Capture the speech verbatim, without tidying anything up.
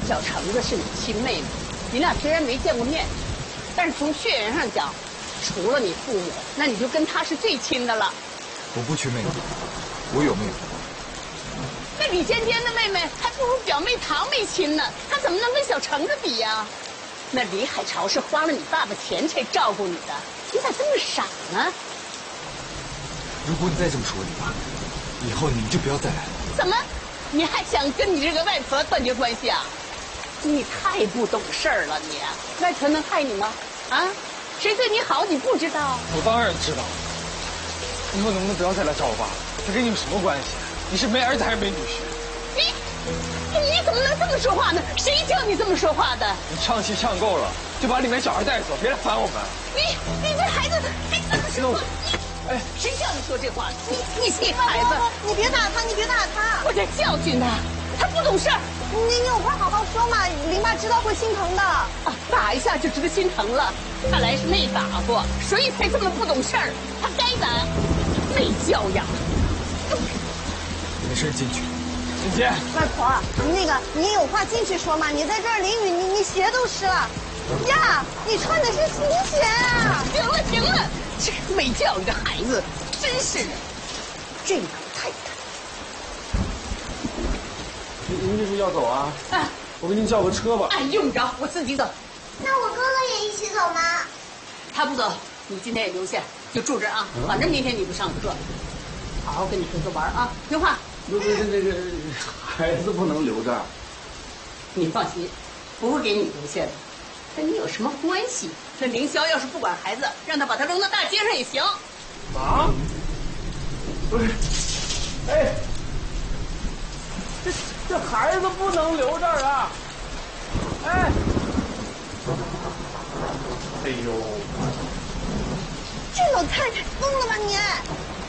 小橙子是你亲妹妹，你俩虽然没见过面，但是从血缘上讲，除了你父母，那你就跟她是最亲的了。 我不缺妹妹，我有妹妹。 那李尖尖的妹妹还不如表妹堂妹亲呢，她怎么能跟小橙子比呀？那李海潮是花了你爸爸钱才照顾你的，你咋这么傻呢？ 如果你再这么说我爸，以后你就不要再来了。 怎么？你还想跟你这个外婆断绝关系啊？你太不懂事儿了，你外婆能害你吗？啊？谁对你好你不知道？ 我当然知道。以后能不能不要再来找我爸？他跟你有什么关系？你是没儿子还是没女婿？ 你你怎么能这么说话呢？谁叫你这么说话的？ 你唱戏唱够了，就把里面小孩带走，别来烦我们。 你你这孩子还这么说话？你哎，谁叫你说这话？你你气孩子！ 你别打他，你别打他！ 我得教训他，他不懂事儿。 你你有话好好说嘛，林爸知道会心疼的。啊， 打一下就知道心疼了，看来是没打过，所以才这么不懂事儿。他该打，没教养。 没事，进去。 姐姐， 外婆，那个你有话进去说嘛，你在这儿淋雨，你你鞋都湿了。呀，你穿的是新鞋啊！ 行了行了，这个没教育的孩子，真是的。这老太太， 您您这是要走啊？ 啊， 我给您叫个车吧。 哎，用不着，我自己走。 那我哥哥也一起走吗？ 他不走，你今天也留下，就住这儿啊。反正明天你不上课，好好跟你哥哥玩啊，听话。 不不，那个孩子不能留这儿。 你放心，不会给你留下的。跟你有什么关系？这凌霄要是不管孩子，让他把他扔到大街上也行。 啊？不是，哎，这这孩子不能留这儿啊！哎，哎呦， 这老太太疯了吧你？